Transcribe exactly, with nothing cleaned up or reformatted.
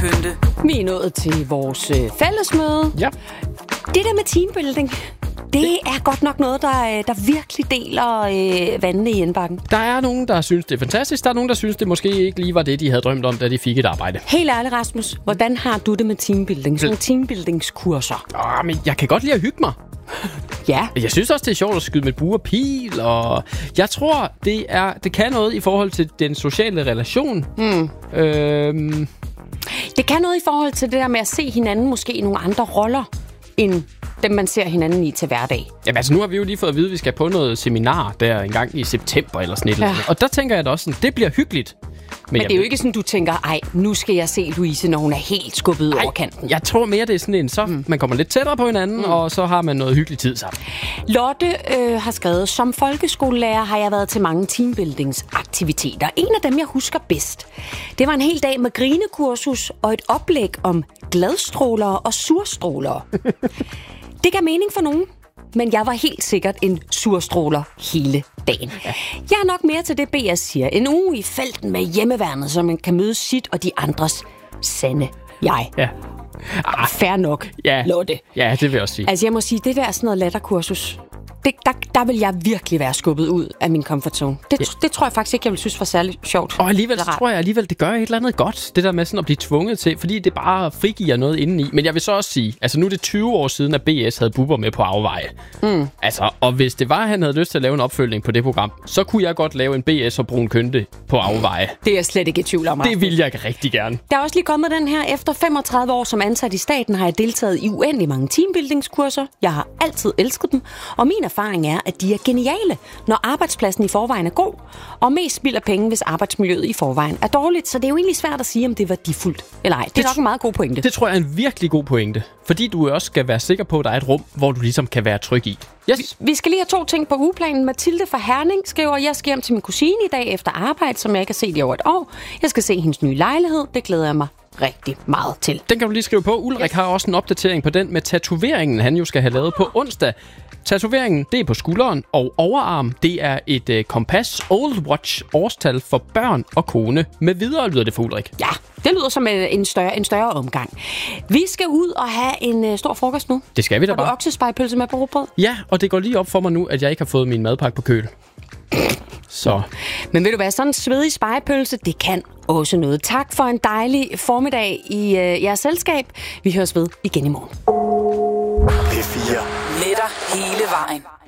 pynte. Vi er nået til vores øh, fællesmøde. Ja. Det der med teambuilding, det er godt nok noget, der, der virkelig deler øh, vandene i indbakken. Der er nogen, der synes, det er fantastisk. Der er nogen, der synes, det måske ikke lige var det, de havde drømt om, da de fik et arbejde. Helt ærligt, Rasmus. Hvordan har du det med teambuilding? Sådan teambuildingskurser. Åh, men jeg kan godt lide at hygge mig. Ja. Jeg synes også, det er sjovt at skyde med bue og pil, og jeg tror, det, er, det kan noget i forhold til den sociale relation. Mm. Øhm. Det kan noget i forhold til det der med at se hinanden måske i nogle andre roller, end dem, man ser hinanden i til hverdag. Jamen altså, nu har vi jo lige fået at vide, at vi skal på noget seminar der en gang i september eller sådan et ja. eller andet. Og der tænker jeg da også sådan, det bliver hyggeligt. Men, Men det er jo ikke sådan, du tænker, ej, nu skal jeg se Louise, når hun er helt skubbet over kanten. Jeg tror mere, det er sådan en, så mm. man kommer lidt tættere på hinanden, mm. og så har man noget hyggelig tid sammen. Lotte øh, har skrevet, som folkeskolelærer har jeg været til mange teambuildingsaktiviteter. En af dem, jeg husker bedst, det var en hel dag med grinekursus og et oplæg om gladstrålere og surstrålere. Det gav mening for nogen, men jeg var helt sikkert en surstråler hele dagen. Ja. Jeg er nok mere til det, B S siger. En uge i felten med hjemmeværnet, så man kan møde sit og de andres sande jeg. Ja. Ah, fair nok, ja. Lotte. Ja, det vil jeg også sige. Altså, jeg må sige, det der er sådan noget latterkursus. Det, der, der vil jeg virkelig være skubbet ud af min comfort zone. Det, ja. det tror jeg faktisk ikke, jeg vil synes var særlig sjovt. Og alligevel så tror jeg alligevel, det gør et eller andet godt. Det der med sådan at blive tvunget til, fordi det bare frigiver noget indeni. Men jeg vil så også sige, altså nu er det tyve år siden, at B S havde Bubber med på afveje. Mm. Altså, og hvis det var, at han havde lyst til at lave en opfølgning på det program, så kunne jeg godt lave en B S og Brun Kønte på afveje. Det er jeg slet ikke i tvivl om. Det vil jeg rigtig gerne. Der er også lige kommet den her. Efter femogtredive år som ansat i staten har jeg deltaget i uendelig mange teambuildingskurser. Jeg har altid elsket dem, og min erfaring er, at de er geniale, når arbejdspladsen i forvejen er god, og mest spilder penge, hvis arbejdsmiljøet i forvejen er dårligt. Så det er jo egentlig svært at sige, om det er værdifuldt eller ej. Det, det er nok en meget god pointe. Det tror jeg er en virkelig god pointe, fordi du også skal være sikker på, at der er et rum, hvor du ligesom kan være tryg i. Yes. Vi, vi skal lige have to ting på ugeplanen. Mathilde fra Herning skriver, at jeg skal hjem til min kusine i dag efter arbejde, som jeg ikke har set i over et år. Jeg skal se hendes nye lejlighed. Det glæder jeg mig rigtig meget til. Den kan du lige skrive på. Ulrik yes. har også en opdatering på den med tatoveringen, han jo skal have lavet på onsdag. Tatoveringen, det er på skulderen, og overarm, det er et øh, kompas, Old Watch, årstal for børn og kone. Med videre lyder det for Ulrik. Ja, det lyder som en større, en større omgang. Vi skal ud og have en øh, stor frokost nu. Det skal vi da bare. Har du oksespejpølse med på rugbrød? Ja, og det går lige op for mig nu, at jeg ikke har fået min madpakke på køl. Så. Men ved du hvad, sådan en svedig spegepølse, det kan også noget. Tak for en dejlig formiddag i øh, jeres selskab. Vi høres ved igen i morgen. P fire. Med dig hele vejen.